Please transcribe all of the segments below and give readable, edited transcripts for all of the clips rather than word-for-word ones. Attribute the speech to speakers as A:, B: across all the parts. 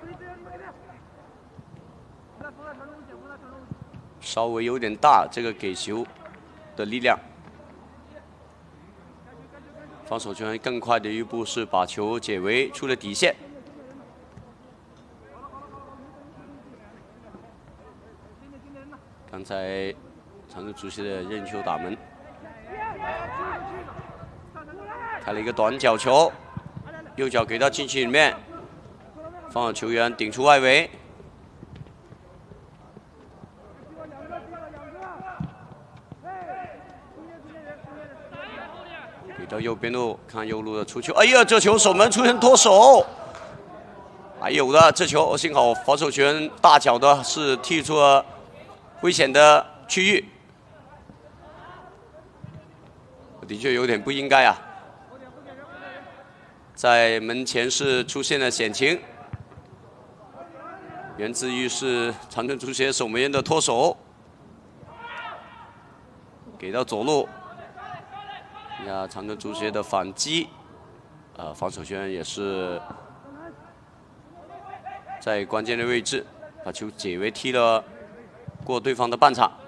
A: 稍微有点大，这个给球的力量。防守权更快的一步是把球解围出了底线。刚才长春足协的任球打门，开了一个短角球，右脚给到禁区里面，防守球员顶出外围。 到右边路，看右路的出球。哎呀，这球守门出现脱手，还有的这球，幸好防守权大脚的是踢出了危险的区域，的确有点不应该啊。在门前是出现了险情，源自于是长春足协守门员的脱手，给到左路。 那长春足协的反击，防守权也是在关键的位置，把球解围踢了过对方的半场。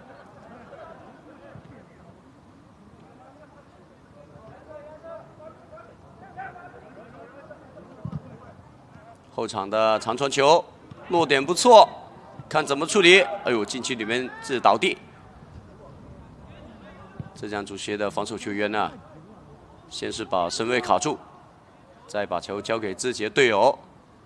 A: 后场的长传球落点不错，看怎么处理。哎呦，禁区里面是倒地。 浙江足协的防守球员呢，先是把身位卡住，再把球交给自己的队友。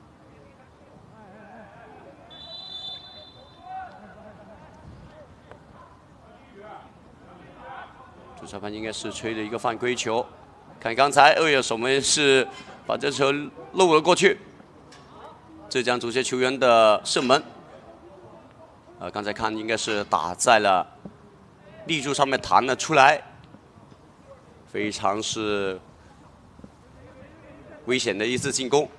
A: 主裁判应该是吹了一个犯规球，看刚才二月守门员是把这球漏了过去，浙江足协球员的射门，刚才看应该是打在了。 立柱上面弹了出来，非常是危险的一次进攻。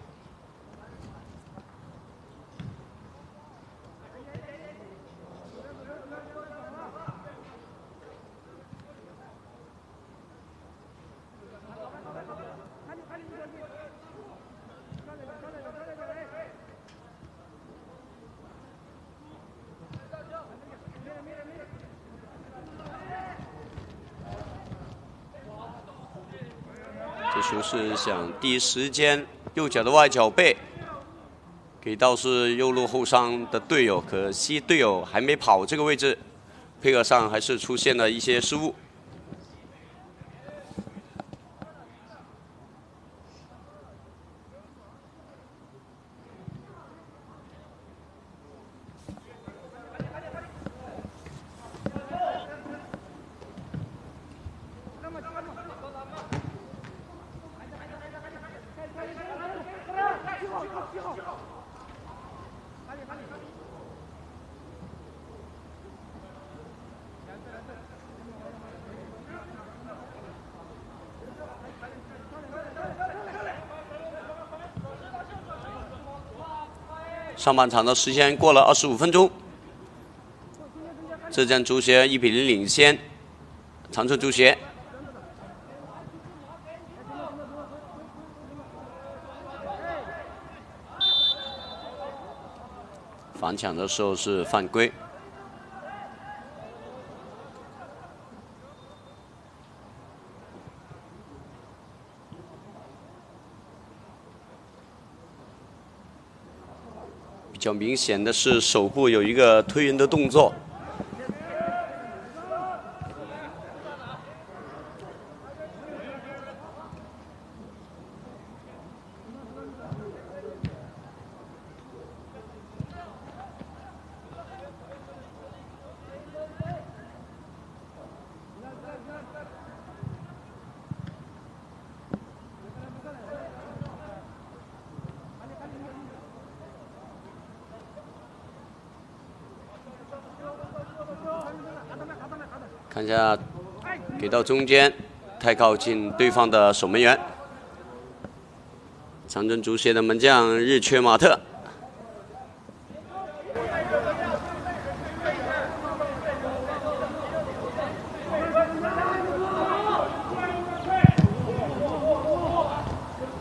A: 这球是想第一时间右脚的外脚背给到是右路后伤的队友，可惜队友还没跑这个位置，配合上还是出现了一些失误。上半场的时间过了25分钟，浙江足协1比0领先长春足协。反抢的时候是犯规。比较明显的是手部有一个推人的动作。看一下，给到中间，太靠近对方的守门员。长春足协的门将日缺马特。